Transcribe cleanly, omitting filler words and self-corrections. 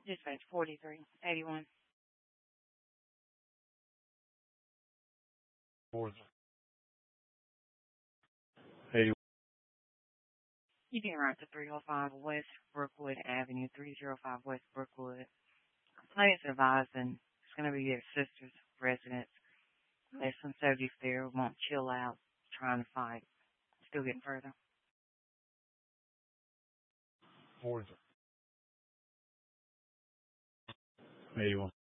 Dispatch 4381. 80. You can route to 305 West Brookwood Avenue, 305 West Brookwood. Complaints advising it's going to be their sister's residence. There's some subjects there who won't chill out, trying to fight. Still getting further. 40. 81.